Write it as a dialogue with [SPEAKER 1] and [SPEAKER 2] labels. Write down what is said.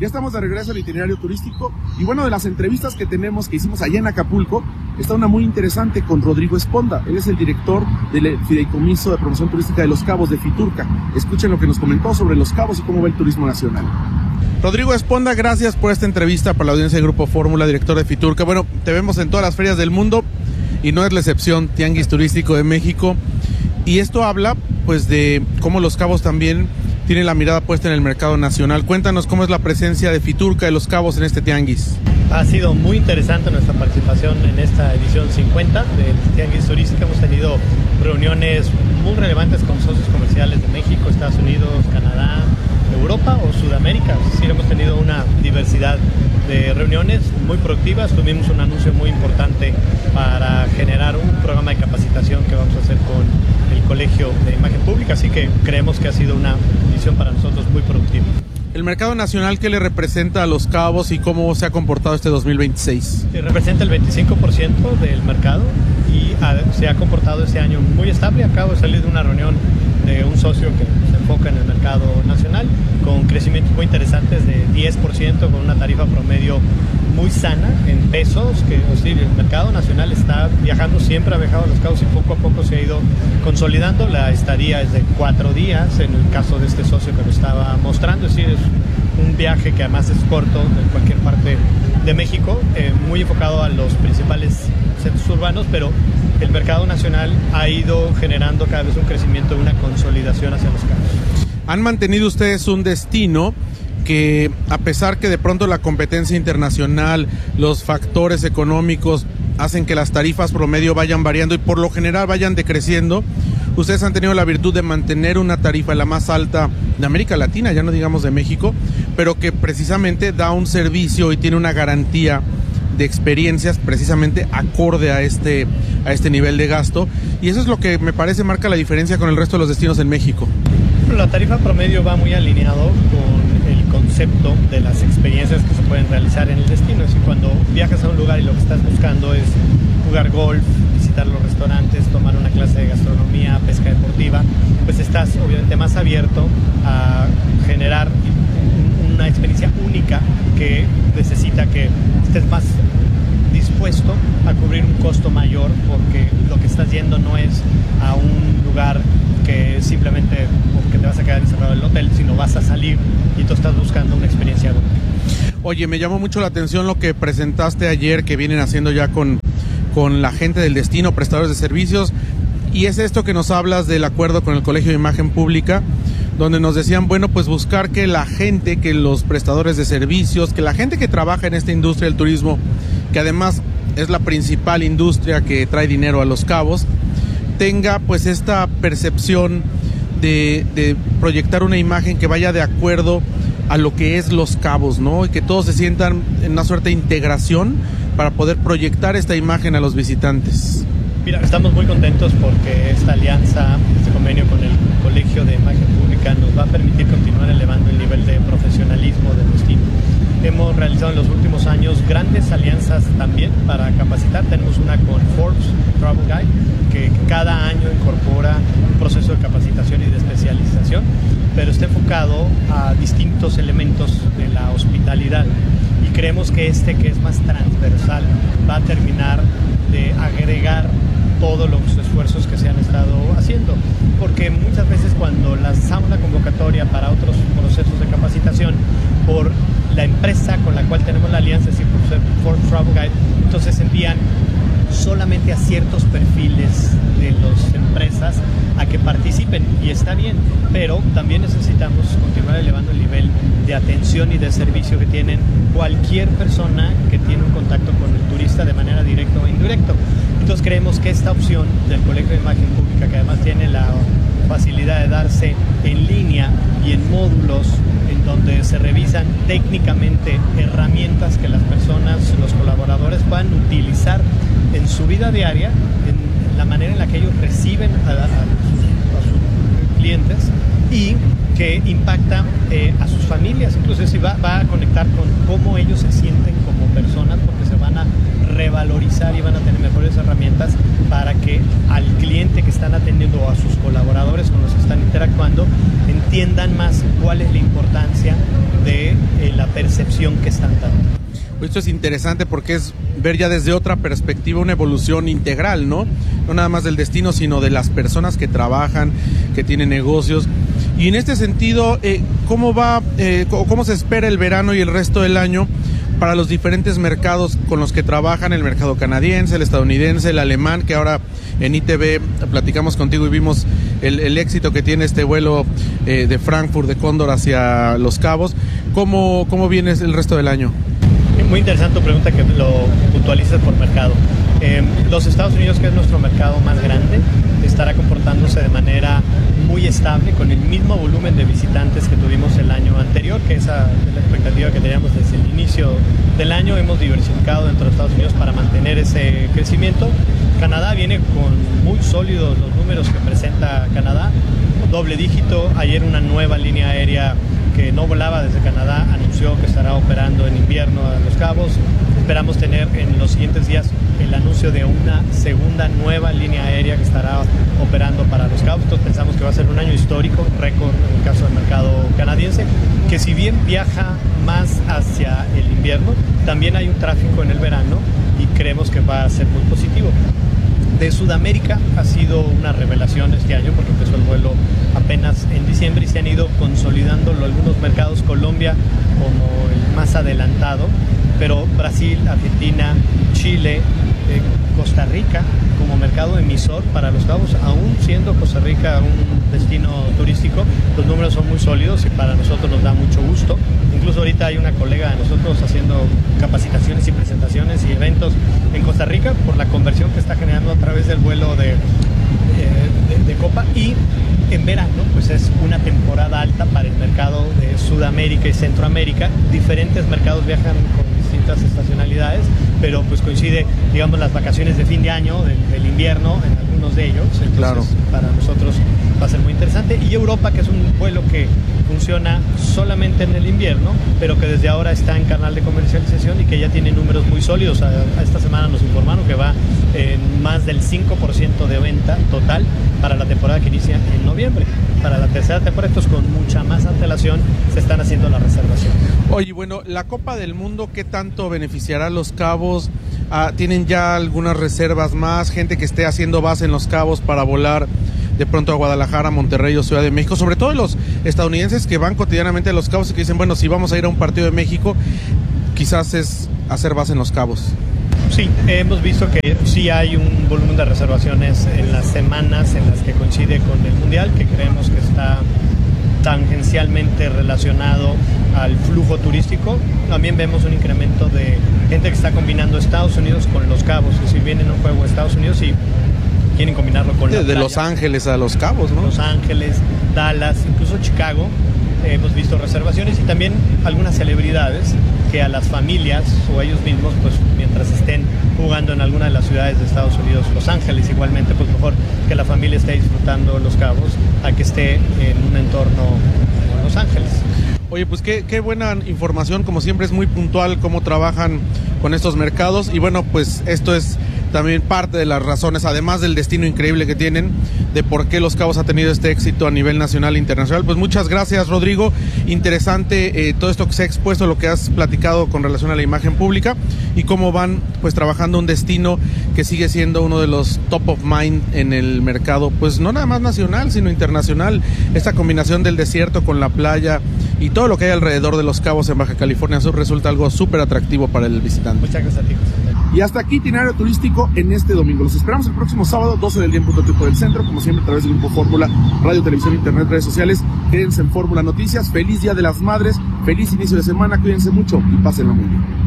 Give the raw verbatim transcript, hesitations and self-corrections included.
[SPEAKER 1] Ya estamos de regreso al itinerario turístico y bueno, de las entrevistas que tenemos, que hicimos allá en Acapulco, está una muy interesante con Rodrigo Esponda. Él es el director del Fideicomiso de Promoción Turística de Los Cabos de Fiturca. Escuchen lo que nos comentó sobre Los Cabos y cómo ve el turismo nacional. Rodrigo Esponda, gracias por esta entrevista para la audiencia de Grupo Fórmula, director de Fiturca. Bueno, te vemos en todas las ferias del mundo y no es la excepción, Tianguis Turístico de México. Y esto habla pues de cómo Los Cabos también tiene la mirada puesta en el mercado nacional. Cuéntanos cómo es la presencia de Fiturca de Los Cabos en este tianguis.
[SPEAKER 2] Ha sido muy interesante nuestra participación en esta edición cincuenta del Tianguis Turístico. Hemos tenido reuniones muy relevantes con socios comerciales de México, Estados Unidos, Canadá, Europa o Sudamérica. Es decir, hemos tenido una diversidad de reuniones muy productivas. Tuvimos un anuncio muy importante para generar un programa de capacitación que vamos a hacer con el Colegio de Imagen Pública, así que creemos que ha sido una edición para nosotros muy productiva.
[SPEAKER 1] ¿El mercado nacional qué le representa a Los Cabos y cómo se ha comportado este dos mil veintiséis?
[SPEAKER 2] Sí, representa el veinticinco por ciento del mercado y ha, se ha comportado este año muy estable. Acabo de salir de una reunión de un socio que se enfoca en el mercado nacional con crecimientos muy interesantes de diez por ciento, con una tarifa promedio muy sana en pesos, que es decir, el mercado nacional está viajando, siempre ha viajado a Los Cabos y poco a poco se ha ido consolidando. La estadía es de cuatro días en el caso de este socio que lo estaba mostrando, es decir, es un viaje que además es corto en cualquier parte de México, eh, muy enfocado a los principales centros urbanos, pero el mercado nacional ha ido generando cada vez un crecimiento y una consolidación hacia Los Cabos.
[SPEAKER 1] Han mantenido ustedes un destino que, a pesar que de pronto la competencia internacional, los factores económicos hacen que las tarifas promedio vayan variando y por lo general vayan decreciendo, ustedes han tenido la virtud de mantener una tarifa la más alta de América Latina, ya no digamos de México, pero que precisamente da un servicio y tiene una garantía de experiencias precisamente acorde a este, a este nivel de gasto, y eso es lo que me parece marca la diferencia con el resto de los destinos en México.
[SPEAKER 2] La tarifa promedio va muy alineado con el concepto de las experiencias que se pueden realizar en el destino. Es decir, cuando viajas a un lugar y lo que estás buscando es jugar golf, visitar los restaurantes, tomar una clase de gastronomía, pesca deportiva, pues estás obviamente más abierto a generar una experiencia única que necesita que estés más dispuesto a cubrir un costo mayor, porque lo que estás yendo no es a un lugar que simplemente porque te vas a quedar encerrado en el hotel, sino vas a salir y tú estás buscando una experiencia única.
[SPEAKER 1] Oye, me llamó mucho la atención lo que presentaste ayer, que vienen haciendo ya con, con la gente del destino, prestadores de servicios, y es esto que nos hablas del acuerdo con el Colegio de Imagen Pública, donde nos decían, bueno, pues buscar que la gente, que los prestadores de servicios, que la gente que trabaja en esta industria del turismo, que además es la principal industria que trae dinero a Los Cabos, tenga pues esta percepción de, de proyectar una imagen que vaya de acuerdo a lo que es Los Cabos, ¿no? Y que todos se sientan en una suerte de integración para poder proyectar esta imagen a los visitantes.
[SPEAKER 2] Mira, estamos muy contentos porque esta alianza, este convenio con el Colegio de Imagen Pública nos va a permitir continuar elevando el nivel de profesionalismo del destino. Hemos realizado en los últimos años grandes alianzas también para capacitar. Tenemos una con Forbes Travel Guide, que cada año incorpora un proceso de capacitación y de especialización, pero está enfocado a distintos elementos de la hospitalidad. Y creemos que este, que es más transversal, va a terminar de agregar todos los esfuerzos que se han estado haciendo, porque muchas veces cuando lanzamos la convocatoria para otros procesos de capacitación por la empresa con la cual tenemos la alianza, es decir, por ser Forbes Travel Guide, entonces envían solamente a ciertos perfiles de las empresas a que participen, y está bien, pero también necesitamos continuar elevando el nivel de atención y de servicio que tienen cualquier persona que tiene un contacto con el turista de manera directa o indirecta. Entonces creemos que esta opción del Colegio de Imagen Pública, que además tiene la facilidad de darse en línea y en módulos en donde se revisan técnicamente herramientas que las personas, los colaboradores puedan utilizar en su vida diaria, en la manera en la que ellos reciben a, a, sus, a sus clientes, y que impacta eh, a sus familias, incluso si va, va a conectar con cómo ellos se sienten como personas, porque se van a revalorizar y van a tener mejores herramientas para que al cliente que están atendiendo o a sus colaboradores con los que están interactuando entiendan más cuál es la importancia de eh, la percepción que están dando.
[SPEAKER 1] Esto es interesante porque es ver ya desde otra perspectiva una evolución integral, ¿no? No nada más del destino, sino de las personas que trabajan, que tienen negocios. Y en este sentido, eh, ¿cómo va, eh, cómo se espera el verano y el resto del año para los diferentes mercados con los que trabajan? El mercado canadiense, el estadounidense, el alemán, que ahora en I T V platicamos contigo y vimos el, el éxito que tiene este vuelo eh, de Frankfurt, de Cóndor hacia Los Cabos. ¿Cómo, cómo viene el resto del año?
[SPEAKER 2] Muy interesante tu pregunta, que lo puntualizas por mercado. Eh, los Estados Unidos, que es nuestro mercado más grande, estará comportándose de manera muy estable, con el mismo volumen de visitantes que tuvimos el año anterior, que esa es la expectativa que teníamos desde el inicio del año. Hemos diversificado dentro de Estados Unidos para mantener ese crecimiento. Canadá viene con muy sólidos los números que presenta Canadá, doble dígito. Ayer una nueva línea aérea que no volaba desde Canadá anunció que estará operando en invierno a Los Cabos. Esperamos tener en los siguientes días el anuncio de una segunda nueva línea aérea que estará operando para Los Cabos. Entonces pensamos que va a ser un año histórico, récord en el caso del mercado canadiense, que si bien viaja más hacia el invierno, también hay un tráfico en el verano y creemos que va a ser muy positivo. De Sudamérica ha sido una revelación este año porque empezó el vuelo apenas en diciembre y se han ido consolidando algunos mercados, Colombia como el más adelantado, pero Brasil, Argentina, Chile, eh, Costa Rica como mercado emisor para Los Cabos, aún siendo Costa Rica un destino turístico, los números son muy sólidos y para nosotros nos da mucho gusto. Incluso ahorita hay una colega de nosotros haciendo capacitaciones y presentaciones y eventos en Costa Rica por la conversión que está generando a través del vuelo de, eh, de, de Copa. Y en verano pues es una temporada alta para el mercado de Sudamérica y Centroamérica. Diferentes mercados viajan con distintas estacionalidades, pero pues coincide, digamos, las vacaciones de fin de año, del, del invierno en algunos de ellos. Entonces, claro, para nosotros va a ser muy interesante. Y Europa, que es un vuelo que funciona solamente en el invierno, pero que desde ahora está en canal de comercialización y que ya tiene números muy sólidos. A, a esta semana nos informaron que va en más del cinco por ciento de venta total para la temporada que inicia en noviembre. Para la tercera temporada, estos con mucha más antelación se están haciendo la reservación.
[SPEAKER 1] Oye, bueno, la Copa del Mundo, ¿qué tanto beneficiará a Los Cabos? Ah, ¿tienen ya algunas reservas más? Gente que esté haciendo base en Los Cabos para volar de pronto a Guadalajara, Monterrey o Ciudad de México, sobre todo los estadounidenses que van cotidianamente a Los Cabos y que dicen, bueno, si vamos a ir a un partido de México, quizás es hacer base en Los Cabos.
[SPEAKER 2] Sí, hemos visto que sí hay un volumen de reservaciones en las semanas en las que coincide con el Mundial, que creemos que está tangencialmente relacionado al flujo turístico. También vemos un incremento de gente que está combinando Estados Unidos con Los Cabos, es decir, vienen a un juego de Estados Unidos y quieren combinarlo con
[SPEAKER 1] de,
[SPEAKER 2] la
[SPEAKER 1] de
[SPEAKER 2] playa.
[SPEAKER 1] Los Ángeles a Los Cabos, ¿no?
[SPEAKER 2] Los Ángeles, Dallas, incluso Chicago. Eh, hemos visto reservaciones y también algunas celebridades que a las familias o ellos mismos, pues mientras estén jugando en alguna de las ciudades de Estados Unidos, Los Ángeles igualmente, pues mejor que la familia esté disfrutando Los Cabos a que esté en un entorno como Los Ángeles.
[SPEAKER 1] Oye, pues qué, qué buena información, como siempre es muy puntual cómo trabajan con estos mercados y bueno, pues esto es también parte de las razones, además del destino increíble que tienen, de por qué Los Cabos ha tenido este éxito a nivel nacional e internacional. Pues muchas gracias, Rodrigo, interesante eh, todo esto que se ha expuesto, lo que has platicado con relación a la imagen pública y cómo van pues trabajando un destino que sigue siendo uno de los top of mind en el mercado, pues no nada más nacional, sino internacional. Esta combinación del desierto con la playa y todo lo que hay alrededor de Los Cabos en Baja California Sur resulta algo súper atractivo para el visitante.
[SPEAKER 2] Muchas gracias a ti, José.
[SPEAKER 1] Y hasta aquí itinerario turístico en este domingo. Los esperamos el próximo sábado, doce del día en punto tiempo del centro, como siempre a través del Grupo Fórmula, radio, televisión, internet, redes sociales. Quédense en Fórmula Noticias. Feliz Día de las Madres, feliz inicio de semana, cuídense mucho y pásenlo muy bien.